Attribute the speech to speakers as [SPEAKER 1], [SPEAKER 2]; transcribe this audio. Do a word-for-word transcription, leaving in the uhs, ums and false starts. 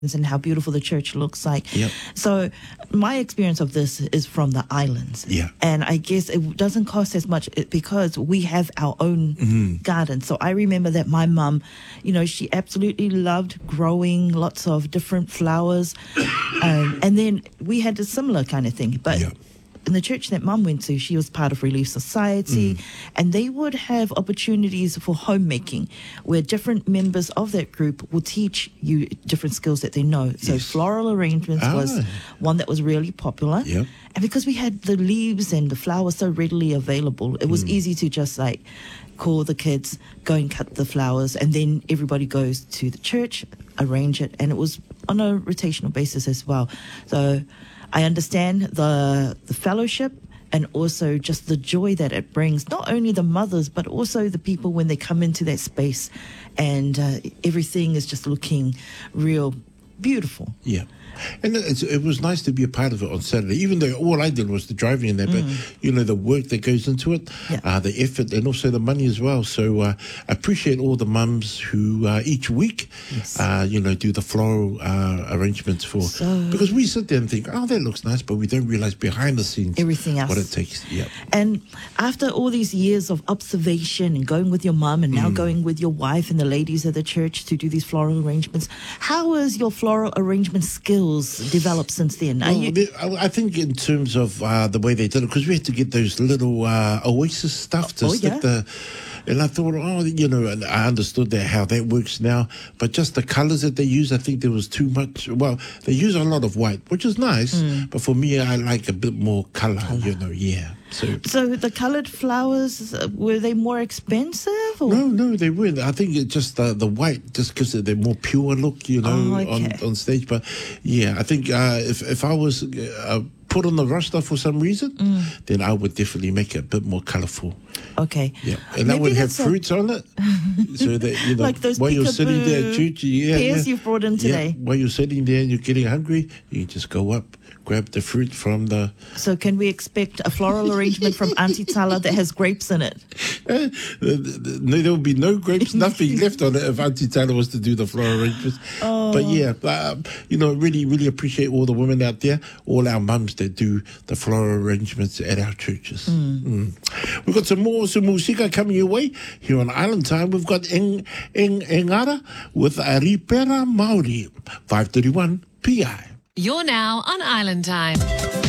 [SPEAKER 1] and how beautiful the church looks like.
[SPEAKER 2] Yep.
[SPEAKER 1] So my experience of this is from the islands.
[SPEAKER 2] Yeah.
[SPEAKER 1] And I guess it doesn't cost as much because we have our own
[SPEAKER 2] Mm-hmm.
[SPEAKER 1] garden. So I remember that my mum, you know, she absolutely loved growing lots of different flowers. um, and then we had a similar kind of thing. But
[SPEAKER 2] Yeah.
[SPEAKER 1] in the church that mum went to, she was part of Relief Society,
[SPEAKER 2] Mm.
[SPEAKER 1] and they would have opportunities for homemaking where different members of that group will teach you different skills that they know. So
[SPEAKER 2] Yes.
[SPEAKER 1] floral arrangements
[SPEAKER 2] Ah.
[SPEAKER 1] was one that was really popular.
[SPEAKER 2] Yep.
[SPEAKER 1] And because we had the leaves and the flowers so readily available, it
[SPEAKER 2] Mm.
[SPEAKER 1] was easy to just like call the kids, go and cut the flowers, and then everybody goes to the church, arrange it, and it was on a rotational basis as well. So I understand the the fellowship and also just the joy that it brings, not only the mothers, but also the people when they come into that space and uh, everything is just looking real beautiful.
[SPEAKER 2] Yeah. And it's, it was nice to be a part of it on Saturday, even though all I did was the driving in there. But, you know, the work that goes into it,
[SPEAKER 1] Yeah.
[SPEAKER 2] uh, the effort, and also the money as well. So uh, I appreciate all the mums who uh, each week,
[SPEAKER 1] Yes.
[SPEAKER 2] uh, you know, do the floral uh, arrangements for.
[SPEAKER 1] So-
[SPEAKER 2] because we sit there and think, oh, that looks nice, but we don't realize behind the scenes
[SPEAKER 1] Everything else.
[SPEAKER 2] what it takes. Yeah.
[SPEAKER 1] And after all these years of observation and going with your mum and now
[SPEAKER 2] Mm.
[SPEAKER 1] going with your wife and the ladies at the church to do these floral arrangements, how has your floral arrangement skills developed since then? Are
[SPEAKER 2] Well,
[SPEAKER 1] you,
[SPEAKER 2] they- I I think in terms of uh, the way they did it, because we had to get those little uh, oasis stuff to
[SPEAKER 1] Oh,
[SPEAKER 2] stick
[SPEAKER 1] yeah?
[SPEAKER 2] the. And I thought, oh, you know, and I understood that how that works now. But just the colours that they use, I think there was too much. Well, they use a lot of white, which is nice.
[SPEAKER 1] Mm.
[SPEAKER 2] But for me, I like a bit more colour, you know, yeah. So.
[SPEAKER 1] so the coloured flowers, uh, were they more expensive? Or?
[SPEAKER 2] No, no, they weren't. I think it just uh, the white, just because they're more pure look, you know,
[SPEAKER 1] Oh, okay.
[SPEAKER 2] on, on stage. But yeah, I think uh, if if I was uh, put on the roster for some reason,
[SPEAKER 1] Mm.
[SPEAKER 2] then I would definitely make it a bit more colourful.
[SPEAKER 1] Okay.
[SPEAKER 2] Yeah, and that
[SPEAKER 1] Maybe
[SPEAKER 2] would have
[SPEAKER 1] that's a-
[SPEAKER 2] fruits on it, so that you know
[SPEAKER 1] Like those
[SPEAKER 2] while you're sitting there at
[SPEAKER 1] peekaboo
[SPEAKER 2] church, yeah,
[SPEAKER 1] pears
[SPEAKER 2] yeah,
[SPEAKER 1] you've brought in
[SPEAKER 2] yeah,
[SPEAKER 1] today.
[SPEAKER 2] while you're sitting there and you're getting hungry, you just go up, grab the fruit from the.
[SPEAKER 1] So can we expect a floral arrangement from Auntie Tala that has grapes in it?
[SPEAKER 2] Uh, no, there will be no grapes, nothing left on it if Auntie Taylor was to do the floral arrangements.
[SPEAKER 1] Oh.
[SPEAKER 2] But yeah, um, you know, really, really appreciate all the women out there, all our mums that do the floral arrangements at our churches. Mm. We've got some more some musika coming your way here on Island Time. We've got Eng, Eng, Engara with Ripera Maori, five thirty-one P I.
[SPEAKER 3] You're now on Island Time.